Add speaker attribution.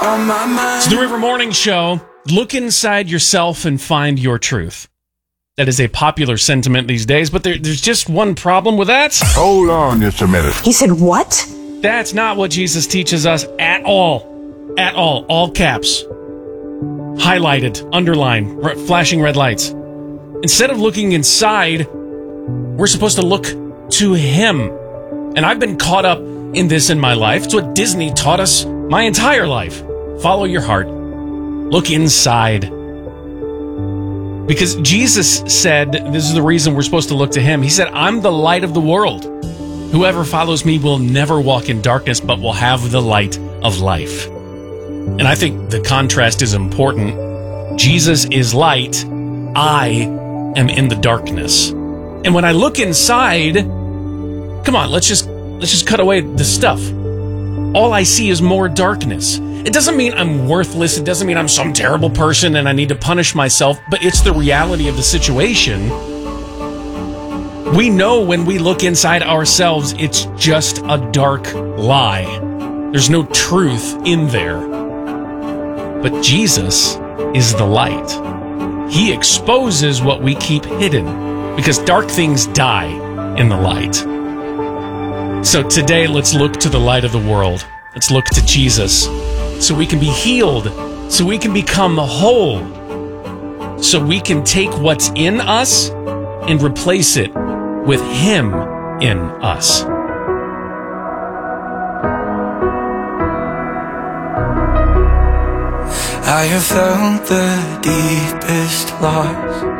Speaker 1: on my mind.
Speaker 2: It's the River Morning Show. Look inside yourself and find your truth. That is a popular sentiment these days, but there's just one problem with that.
Speaker 3: Hold on just a minute.
Speaker 4: He said, what?
Speaker 2: That's not what Jesus teaches us at all. At all caps. Highlighted, underlined, flashing red lights. Instead of looking inside, we're supposed to look to Him. And I've been caught up in this in my life. It's what Disney taught us my entire life. Follow your heart. Look inside. Because Jesus said, this is the reason we're supposed to look to Him. He said, I'm the light of the world. Whoever follows me will never walk in darkness, but will have the light of life. And I think the contrast is important. Jesus is light. I am in the darkness. And when I look inside, come on, let's just cut away the stuff. All I see is more darkness. It doesn't mean I'm worthless. It doesn't mean I'm some terrible person and I need to punish myself, but it's the reality of the situation. We know when we look inside ourselves, it's just a dark lie. There's no truth in there. But Jesus is the light. He exposes what we keep hidden because dark things die in the light. So today, let's look to the light of the world. Let's look to Jesus so we can be healed, so we can become whole, so we can take what's in us and replace it with Him in us.
Speaker 1: I have felt the deepest loss.